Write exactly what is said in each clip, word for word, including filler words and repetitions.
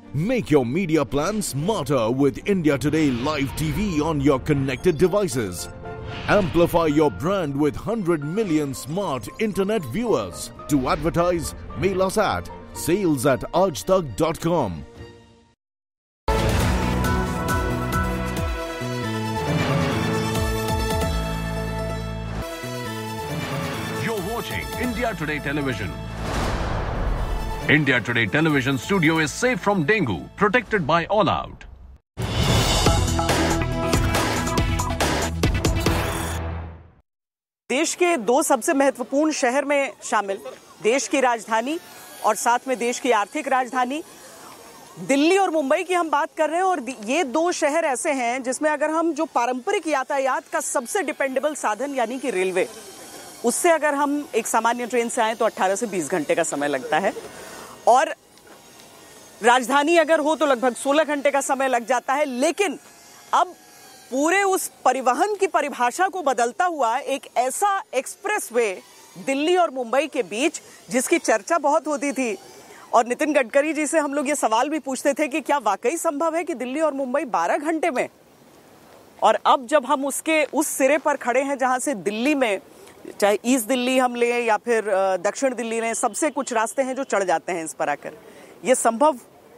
Make your media plan smarter with India Today Live T V on your connected devices. Amplify your brand with one hundred million smart internet viewers. To advertise, mail us at sales at aajtak dot com. You're watching India Today Television. India Today Television studio is safe from dengue, protected by All Out. देश के दो सबसे महत्वपूर्ण शहर में शामिल, देश की राजधानी और साथ में देश की आर्थिक राजधानी दिल्ली और मुंबई की हम बात कर रहे हैं। और ये दो शहर ऐसे हैं जिसमें अगर हम जो पारंपरिक यातायात का सबसे डिपेंडेबल साधन यानी कि रेलवे, उससे अगर हम एक सामान्य ट्रेन से आए तो अठारह से बीस घंटे का समय लगता है, और राजधानी अगर हो तो लगभग सोलह घंटे का समय लग जाता है। लेकिन अब पूरे उस परिवहन की परिभाषा को बदलता हुआ एक ऐसा एक्सप्रेसवे दिल्ली और मुंबई के बीच, जिसकी चर्चा बहुत होती थी, और नितिन गडकरी जी से हम लोग ये सवाल भी पूछते थे कि क्या वाकई संभव है कि दिल्ली और मुंबई बारह घंटे में। और अब जब हम उसके उस सिरे पर खड़े हैं जहां से दिल्ली में, चाहे ईस्ट दिल्ली हम लें या फिर दक्षिण दिल्ली लें, सबसे कुछ रास्ते हैं जो चढ़ जाते हैं इस पर आकर। ये संभव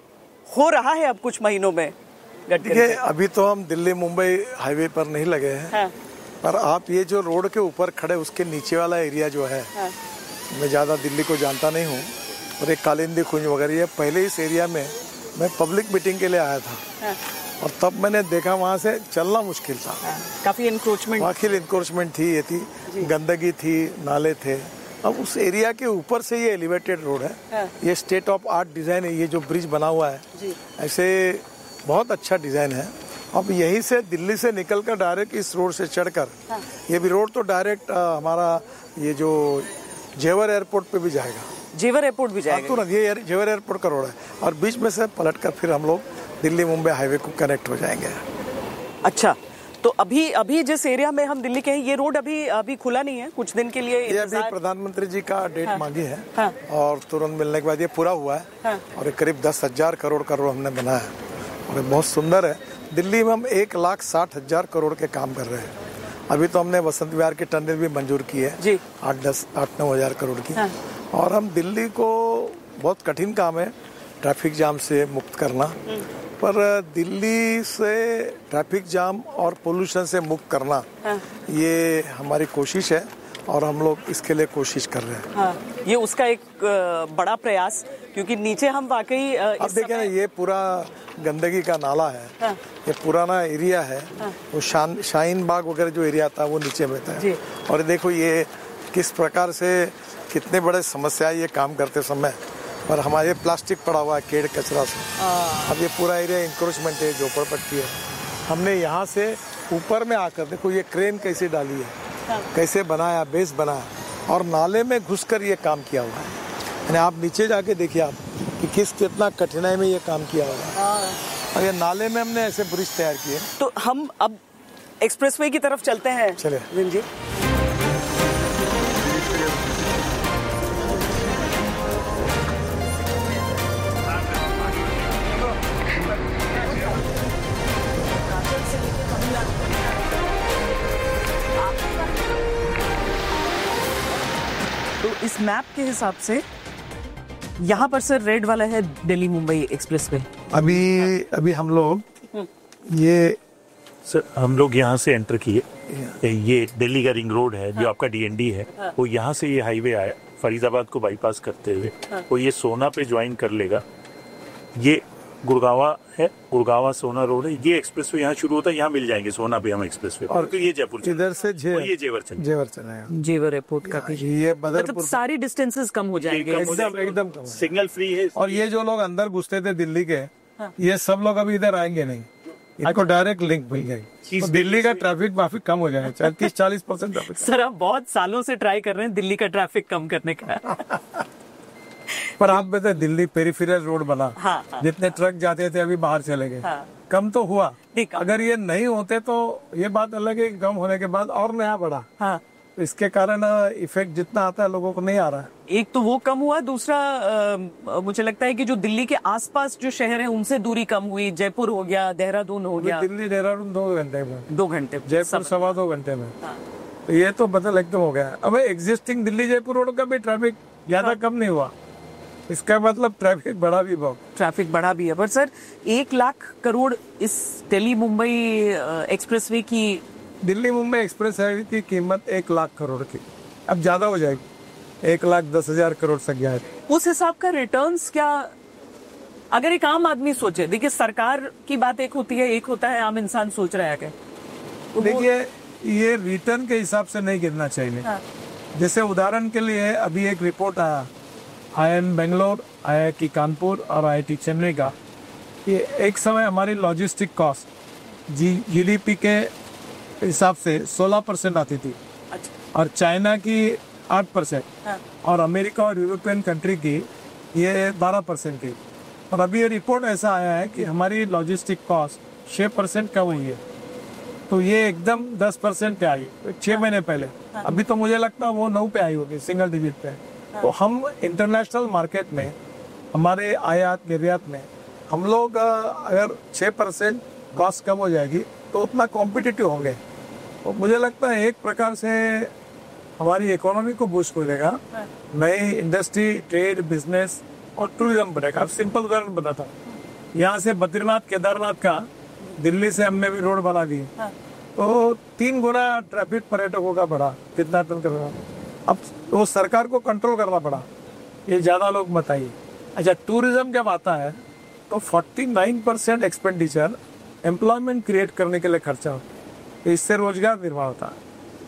हो रहा है अब कुछ महीनों में। देखिए, अभी तो हम दिल्ली मुंबई हाईवे पर नहीं लगे हैं, हाँ। पर आप ये जो रोड के ऊपर खड़े उसके नीचे वाला एरिया जो है, हाँ। मैं ज़्यादा दिल्ली को जानता नहीं हूँ, और एक कालिंदी कुंज वगैरह है, पहले इस एरिया में मैं पब्लिक मीटिंग के लिए आया था, हाँ। और तब मैंने देखा वहाँ से चलना मुश्किल था, हाँ। काफी इंक्रोचमेंट काफी इंक्रोचमेंट थी, ये थी गंदगी थी, नाले थे। अब उस एरिया के ऊपर से ये एलिवेटेड रोड है, हाँ। ये स्टेट ऑफ आर्ट डिजाइन है, ये जो ब्रिज बना हुआ है जी। ऐसे बहुत अच्छा डिजाइन है। अब यहीं से दिल्ली से निकलकर डायरेक्ट इस रोड से चढ़कर, हाँ। ये भी रोड तो डायरेक्ट हमारा ये जो जेवर एयरपोर्ट पे भी जाएगा, जेवर एयरपोर्ट भी जाएगा तुरंत, ये जेवर एयरपोर्ट का रोड है, और बीच में से पलटकर फिर हम लोग दिल्ली मुंबई हाईवे को कनेक्ट हो जाएंगे। अच्छा, तो अभी अभी जिस एरिया में हम दिल्ली के हैं, ये रोड अभी अभी खुला नहीं है, कुछ दिन के लिए ये अभी प्रधानमंत्री जी का डेट हाँ। मांगी है, हाँ। और तुरंत मिलने के बाद ये पूरा हुआ है, हाँ। और करीब दस हजार करोड़ का रोड हमने बनाया है, और बहुत सुंदर है। दिल्ली में हम एक लाख साठ हजार करोड़ के काम कर रहे हैं। अभी तो हमने वसंत विहार की टनल भी मंजूर की है जी, आठ दस आठ नौ हजार करोड़ की, हाँ। और हम दिल्ली को, बहुत कठिन काम है ट्रैफिक जाम से मुक्त करना, पर दिल्ली से ट्रैफिक जाम और पोल्यूशन से मुक्त करना, हाँ। ये हमारी कोशिश है, और हम लोग इसके लिए कोशिश कर रहे हैं, हाँ। ये उसका एक बड़ा प्रयास, क्योंकि नीचे हम वाकई अब देखें ना, ये पूरा गंदगी का नाला है, हाँ। ये पुराना एरिया है, हाँ। वो शान शाहीन बाग वगैरह जो एरिया था वो नीचे में था, और देखो ये किस प्रकार से कितने बड़े समस्या ये काम करते समय, पर हमारे प्लास्टिक पड़ा हुआ है केड़ कचरा से। अब ये पूरा एरिया इंक्रोचमेंट है, झोपड़पट्टी है। हमने यहाँ से ऊपर में आकर देखो ये क्रेन कैसे डाली है, हाँ। कैसे बनाया, बेस बनाया, और नाले में घुसकर ये काम किया हुआ है। यानी आप नीचे जाके देखिए आप कि किस कितना कठिनाई में ये काम किया हुआ है, हाँ। और ये नाले में हमने ऐसे ब्रिज तैयार किए। तो हम अब एक्सप्रेसवे की तरफ चलते हैं। चलिए जी। तो इस मैप के हिसाब से यहाँ पर सर रेड वाला है दिल्ली मुंबई एक्सप्रेसवे। अभी अभी हम लोग ये सर हम लोग यहाँ से एंटर किए, ये दिल्ली का रिंग रोड है, हाँ। जो आपका डीएनडी है, हाँ। वो यहाँ से ये हाईवे आया फरीदाबाद को बाईपास करते हुए, हाँ। वो ये सोना पे ज्वाइन कर लेगा। ये गुड़गावा है, गुड़गावा सोना रोड है, ये एक्सप्रेसवे यहाँ शुरू होता है, यहाँ मिल जाएंगे सोना पे हम एक्सप्रेसवे, और तो ये जयपुर इधर से जे, ये जेवर चले जेवर चलेगा, जेवर एयरपोर्ट का भी ये मतलब सारी डिस्टेंसेस कम हो जाएंगे, एकदम एकदम कम, सिग्नल फ्री है। और ये जो लोग अंदर घुसते थे दिल्ली के, हाँ। ये सब लोग अभी इधर आएंगे नहीं, इनको डायरेक्ट लिंक मिल जाएगी, तो दिल्ली का ट्रैफिक काफी कम हो जाएगा, तीस चालीस परसेंट ट्रैफिक। सर आप बहुत सालों से ट्राई कर रहे हैं दिल्ली का ट्रैफिक कम करने का पर आप बताए दिल्ली पेरिफेरल रोड बना, हाँ, हाँ, जितने ट्रक जाते थे अभी बाहर चले गए, हाँ, कम तो हुआ। अगर ये नहीं होते तो ये बात अलग है, कम होने के बाद और नया बढ़ा, हाँ, इसके कारण इफेक्ट जितना आता है लोगों को नहीं आ रहा है। एक तो वो कम हुआ, दूसरा आ, मुझे लगता है कि जो दिल्ली के आसपास जो शहर है उनसे दूरी कम हुई। जयपुर हो गया, देहरादून हो गया। दिल्ली देहरादून दो घंटे में, दो घंटे जयपुर सवा दो घंटे में। हाँ। तो ये तो बदल एकदम हो गया। अब एग्जिस्टिंग दिल्ली जयपुर रोड का भी ट्रैफिक ज्यादा हाँ। कम नहीं हुआ, इसका मतलब ट्रैफिक बढ़ा भी बहुत। ट्रैफिक बढ़ा भी है। पर सर एक लाख करोड़ इस दिल्ली मुंबई एक्सप्रेसवे की, दिल्ली मुंबई एक्सप्रेस हाईवे की कीमत एक लाख करोड़ की, अब ज्यादा हो जाएगी, एक लाख दस हजार करोड़ तक गया है। उस हिसाब का रिटर्न्स क्या, अगर एक आम आदमी सोचे, देखिए सरकार की बात एक होती है, एक होता है आम इंसान सोच रहा है क्या? तो देखिए ये रिटर्न के हिसाब से नहीं गिनना चाहिए। हाँ। जैसे उदाहरण के लिए अभी एक रिपोर्ट आया आई I am Bangalore, I I T Kanpur और आई आई टी चेन्नई का, ये एक समय हमारी लॉजिस्टिक कॉस्ट जी जीडीपी के हिसाब से सोलह परसेंट आती थी। अच्छा। और चाइना की आठ परसेंट हाँ। और अमेरिका और यूरोपियन कंट्री की ये बारह परसेंट की। और अभी ये रिपोर्ट ऐसा आया है कि हमारी लॉजिस्टिक कॉस्ट छः परसेंट कम हुई है, तो ये एकदम दस परसेंट पे आई छः महीने पहले। हाँ। अभी तो मुझे लगता है वो नौ पे आई होगी, सिंगल डिजिट पे। हाँ। तो हम इंटरनेशनल मार्केट में हमारे आयात निर्यात में हम लोग अगर छः परसेंट कॉस्ट कम हो जाएगी तो उतना कॉम्पिटिटिव होंगे। तो मुझे लगता है एक प्रकार से हमारी इकोनॉमी को बूस्ट मिलेगा, नई इंडस्ट्री, ट्रेड, बिजनेस और टूरिज्म बढ़ेगा। अब सिंपल उदाहरण बताता हूँ, यहाँ से बद्रीनाथ केदारनाथ का दिल्ली से हमने भी रोड बना दी, तो तीन गुना ट्रैफिक पर्यटकों का बढ़ा। कितना टन कर, अब वो सरकार को कंट्रोल करना पड़ा, ये ज्यादा लोग मत आइए। अच्छा, टूरिज्म जब आता है तो उनचास परसेंट एक्सपेंडिचर एम्प्लॉयमेंट क्रिएट करने के लिए खर्चा होता है, इससे रोजगार निर्माण होता है।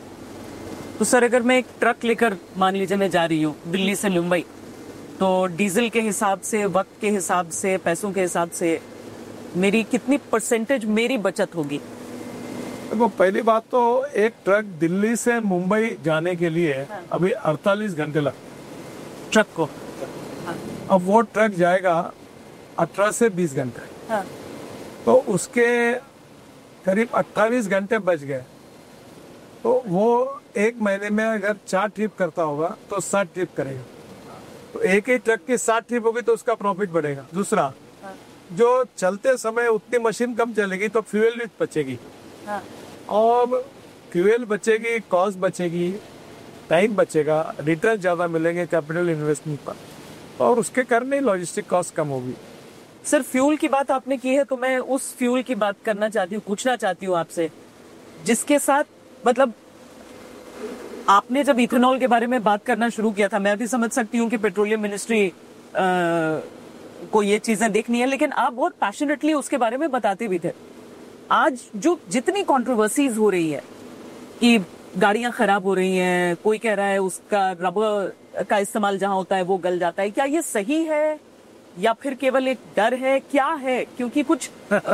तो सर अगर मैं एक ट्रक लेकर मान लीजिए मैं जा रही हूँ दिल्ली से मुंबई, तो डीजल के हिसाब से, वक्त के हिसाब से, पैसों के हिसाब से मेरी कितनी परसेंटेज मेरी बचत होगी? देखो, पहली बात तो एक ट्रक दिल्ली से मुंबई जाने के लिए हाँ। अभी अड़तालीस घंटे लग ट्रक को। हाँ। अब वो ट्रक जाएगा अठारह से बीस घंटे हाँ। तो उसके करीब अट्ठाईस घंटे बच गए, तो वो एक महीने में अगर चार ट्रिप करता होगा तो सात ट्रिप करेगा, तो एक ही ट्रक की सात ट्रिप होगी तो उसका प्रॉफिट बढ़ेगा। दूसरा, जो चलते समय उतनी मशीन कम चलेगी तो फ्यूल भी बचेगी हाँ। और फ्यूल बचेगी, कॉस्ट बचेगी, टाइम बचेगा, रिटर्न ज्यादा मिलेंगे कैपिटल इन्वेस्टमेंट पर, और उसके कारण ही लॉजिस्टिक कॉस्ट कम होगी। सर फ्यूल की बात आपने की है, तो मैं उस फ्यूल की बात करना चाहती हूँ, पूछना चाहती हूँ आपसे, जिसके साथ मतलब आपने जब इथेनॉल के बारे में बात करना शुरू किया था, मैं भी समझ सकती हूँ कि पेट्रोलियम मिनिस्ट्री को ये चीजें देखनी है, लेकिन आप बहुत पैशनेटली उसके बारे में बताते भी थे। आज जो जितनी कंट्रोवर्सीज हो रही है कि गाड़ियां खराब हो रही हैं, कोई कह रहा है उसका रबर का इस्तेमाल जहां होता है वो गल जाता है, क्या ये सही है या फिर केवल एक डर है, क्या है? क्योंकि कुछ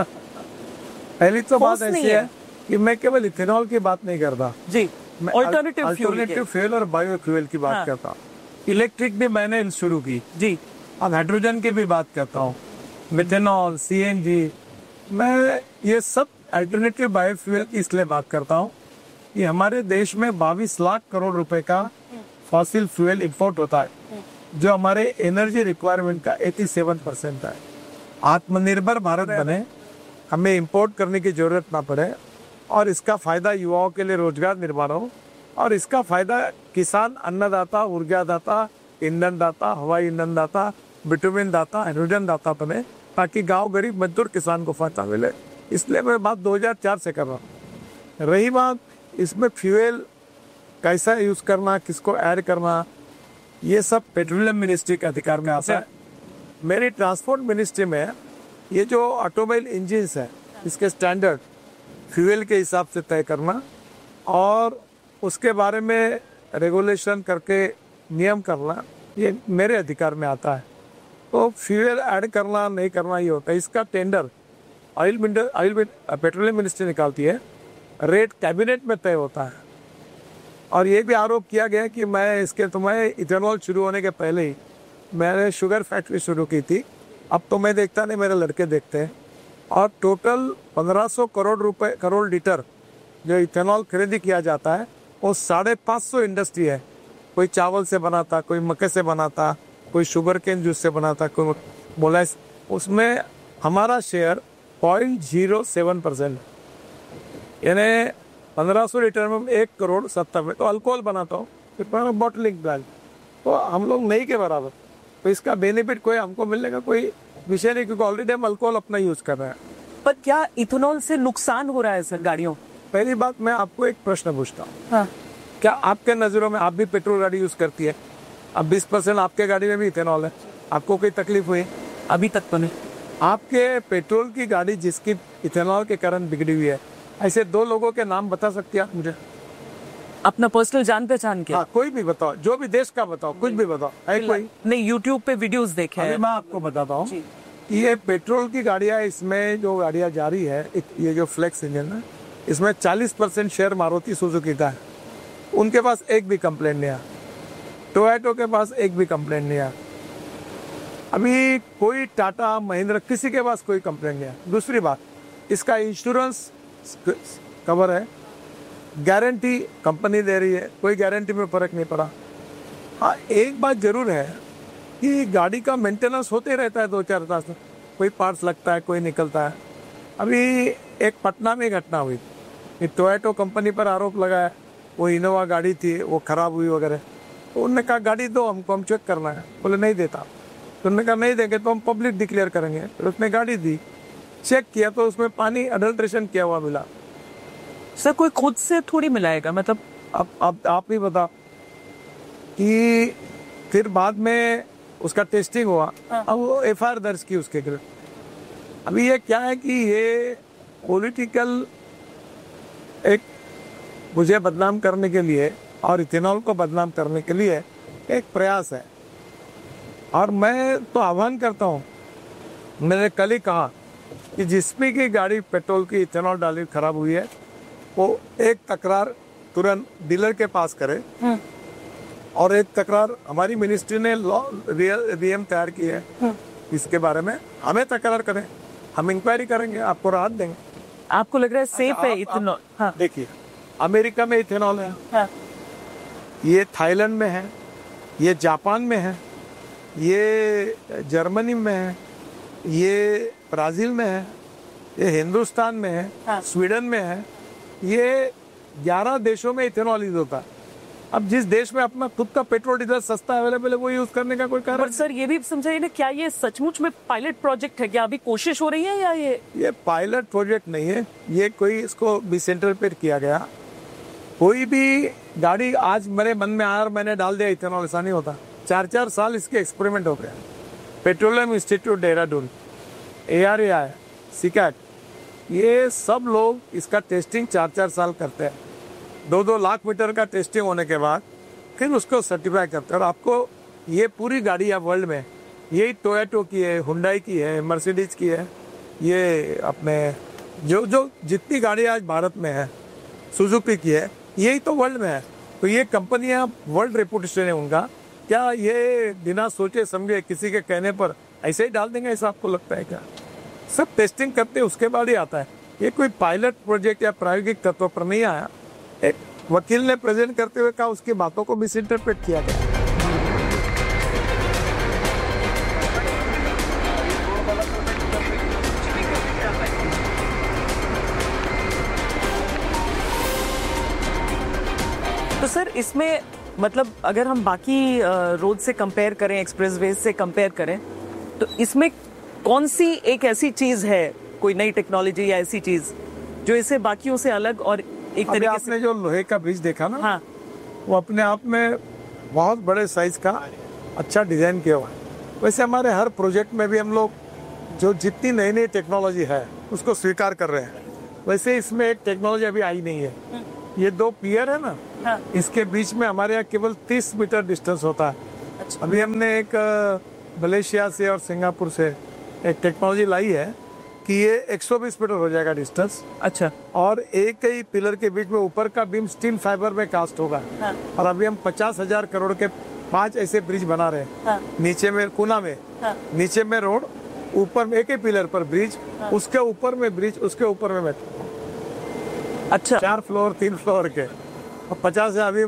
पहली तो बात ऐसी है कि मैं केवल इथेनॉल की बात नहीं करता जी, मैं अल्टरनेटिव फ्यूल फ्यूल और बायो फ्यूल की बात हाँ। करता हूँ। इलेक्ट्रिक भी मैंने शुरू की जी, अब हाइड्रोजन की भी बात करता हूँ, मिथेनॉल, सीएनजी, मैं ये सब अल्टरनेटिव बायो फ्यूल की इसलिए बात करता हूँ कि हमारे देश में बाईस लाख करोड़ रुपए का फॉसिल फ्यूल इंपोर्ट होता है, जो हमारे एनर्जी रिक्वायरमेंट का सत्तासी परसेंट है। आत्मनिर्भर भारत बने, हमें इंपोर्ट करने की जरूरत ना पड़े, और इसका फायदा युवाओं के लिए रोजगार निर्माण हो, और इसका फायदा किसान, अन्नदाता, ऊर्जादाता, ईंधन दाता, हवाई ईंधन दाता, बिटुमिन दाता, हाइड्रोजन दाता बने, ताकि गांव गरीब मजदूर किसान को फायदा मिले। इसलिए मैं बात दो हज़ार चार से कर रहा हूँ। रही बात इसमें फ्यूल कैसा यूज करना, किसको ऐड करना, ये सब पेट्रोलियम मिनिस्ट्री के अधिकार में आता है। मेरी ट्रांसपोर्ट मिनिस्ट्री में ये जो ऑटोमोबाइल इंजन है, इसके स्टैंडर्ड फ्यूल के हिसाब से तय करना और उसके बारे में रेगुलेशन करके नियम करना, ये मेरे अधिकार में आता है। तो फ्यूल ऐड करना नहीं करना ये होता है। इसका tender oil minister oil petroleum ministry निकालती है, रेट कैबिनेट में तय होता है। और ये भी आरोप किया गया कि मैं इसके तो मैं इथेनॉल शुरू होने के पहले ही मैंने शुगर फैक्ट्री शुरू की थी, अब तो मैं देखता नहीं, मेरे लड़के देखते हैं। और टोटल पंद्रह सौ करोड़ रुपए करोड़ लीटर जो इथेनॉल खरीदी किया जाता है, वो साढ़े पाँच सौ इंडस्ट्री है। कोई चावल से बनाता, कोई मक्के से बनाता, कोई शुगर केन जूस से बनाता, कोई बोला। उसमें हमारा share point zero seven percent, यानी पंद्रह सौ लीटर में एक करोड़ सत्तर में तो अल्कोहल बनाता हूँ, फिर बॉटलिंग प्लांट, तो हम लोग नहीं के बराबर। तो इसका बेनिफिट कोई हमको मिलने का कोई विषय नहीं, क्योंकि ऑलरेडी हम अल्कोहल अपना यूज कर रहे हैं। पर क्या इथेनॉल से नुकसान हो रहा है सर गाड़ियों? पहली बात मैं आपको एक प्रश्न पूछता हूँ, हाँ। क्या आपके नजरों में, आप भी पेट्रोल गाड़ी यूज करती है, अब बीस परसेंट आपके गाड़ी में भी इथेनॉल है, आपको कोई तकलीफ हुई? अभी तक तो नहीं। आपके पेट्रोल की गाड़ी जिसकी इथेनॉल के कारण बिगड़ी हुई है, ऐसे दो लोगों के नाम बता सकती है आप मुझे? अपना पर्सनल जान पहचान के? हाँ, कोई भी बताओ, जो भी देश का बताओ, कुछ भी बताओ। है कोई? नहीं, यूट्यूब पे वीडियोस देखे हैं। मैं आपको बताता हूँ, ये पेट्रोल की गाड़ियाँ, इसमें जो गाड़ियाँ जा रही है, ये जो फ्लेक्स इंजन है, इसमें चालीस परसेंट शेयर मारुति सुजुकी का है। उनके पास एक भी कंप्लेंट नहीं आया, टोयोटा के पास एक भी कंप्लेंट नहीं आया, अभी कोई टाटा महिंद्रा किसी के पास कोई कंप्लेंट नहीं आया। दूसरी बात, इसका इंश्योरेंस कवर है, गारंटी कंपनी दे रही है, कोई गारंटी में फर्क नहीं पड़ा। हाँ, एक बात जरूर है कि गाड़ी का मेंटेनेंस होते रहता है, दो चार साल से कोई पार्ट्स लगता है, कोई निकलता है। अभी एक पटना में घटना हुई, टोयोटा कंपनी पर आरोप लगाया, वो इनोवा गाड़ी थी, वो खराब हुई वगैरह, तो उन्होंने कहा गाड़ी दो हमको, हम चेक करना है। बोले नहीं देता, तो उन्होंने कहा नहीं देंगे तो हम पब्लिक डिक्लेयर करेंगे। फिर उसने गाड़ी दी, चेक किया तो उसमें पानी अडल्ट्रेशन किया हुआ मिला। सर कोई खुद से थोड़ी मिलाएगा, मतलब अब अब आप ही बता कि फिर बाद में उसका टेस्टिंग हुआ, अब वो एफ आई आर दर्ज की उसके खिलाफ। अभी ये क्या है कि ये पॉलिटिकल एक मुझे बदनाम करने के लिए और इथेनॉल को बदनाम करने के लिए एक प्रयास है। और मैं तो आह्वान करता हूँ, मैंने कल ही कहा कि जिसमें की गाड़ी पेट्रोल की इथेनॉल डाली खराब हुई है, वो एक तकरार तुरंत डीलर के पास करे, और एक तकरार हमारी मिनिस्ट्री ने लॉ रियम तैयार की है इसके बारे में, हमें तकरार करें, हम इंक्वायरी करेंगे, आपको राहत देंगे। आपको लग रहा है सेफ है इथेनॉल? हाँ। देखिए, अमेरिका में इथेनॉल है, हाँ। ये थाईलैंड में है, ये जापान में है, ये जर्मनी में है, ये ब्राजील में है, ये हिंदुस्तान में है, हाँ। स्वीडन में है, ये ग्यारह देशों में इथेनॉल यूज होता है। अब जिस देश में अपना खुद का पेट्रोल डीजल सस्ता अवेलेबल है, वो यूज करने का कोई कारण? पर सर ये भी समझाइए ना, क्या ये सचमुच में पायलट प्रोजेक्ट है, क्या अभी कोशिश हो रही है या ये ये पायलट प्रोजेक्ट नहीं है, ये कोई इसको भी सेंटर पे किया गया। कोई भी गाड़ी आज मेरे मन में आया और मैंने डाल दिया इथेनॉल, ऐसा नहीं होता। चार चार साल इसके एक्सपेरिमेंट हो गए। Petroleum institute Dehradun, A R A आई, सिकैट, ये सब लोग इसका टेस्टिंग चार चार साल करते हैं। दो दो लाख मीटर का टेस्टिंग होने के बाद फिर उसको सर्टिफाई करते हैं। और आपको ये पूरी गाड़ी आप वर्ल्ड में, यही टोयोटा की है, हुंडई की है, मर्सिडीज की है, ये अपने जो जो जितनी गाड़ी आज भारत में है, सुजुकी की है, यही तो वर्ल्ड में है। तो ये कंपनियां वर्ल्ड रेपुटेशन है उनका, क्या ये बिना सोचे समझे किसी के कहने पर ऐसे ही डाल देंगे, ऐसा आपको लगता है क्या? सब टेस्टिंग करते उसके बाद ही आता है। ये कोई पायलट प्रोजेक्ट या प्रायोगिक तत्व पर नहीं आया। एक वकील ने प्रेजेंट करते हुए कहा उसकी बातों को मिस इंटरप्रेट किया गया। तो सर इसमें मतलब अगर हम बाकी रोड से कंपेयर करें, एक्सप्रेसवे से कंपेयर करें, तो इसमें कौन सी एक ऐसी चीज है, कोई नई टेक्नोलॉजी या ऐसी चीज जो इसे बाकियों से अलग और एक तरीके आपने से... जो लोहे का ब्रिज देखा ना, हाँ, वो अपने आप में बहुत बड़े साइज का अच्छा डिजाइन किया हुआ है। वैसे हमारे हर प्रोजेक्ट में भी हम लोग जो जितनी नई नई टेक्नोलॉजी है उसको स्वीकार कर रहे हैं। वैसे इसमें एक टेक्नोलॉजी अभी आई नहीं है। ये दो पियर है ना, हाँ। इसके बीच में हमारे यहाँ केवल तीस मीटर डिस्टेंस होता है। अच्छा। अभी हमने एक मलेशिया से और सिंगापुर से एक टेक्नोलॉजी लाई है कि ये एक सौ बीस मीटर हो जाएगा डिस्टेंस। अच्छा। और एक ही पिलर के बीच में ऊपर का बीम स्टील फाइबर में कास्ट होगा। हाँ। और अभी हम पचास हजार करोड़ के पांच ऐसे ब्रिज बना रहे हैं। हाँ। नीचे में कोना में, हाँ। नीचे में रोड, ऊपर में एक ही पिलर पर ब्रिज, हाँ। उसके ऊपर में ब्रिज, उसके ऊपर में मेट्रो। अच्छा, चार फ्लोर तीन फ्लोर के। पचास से अभी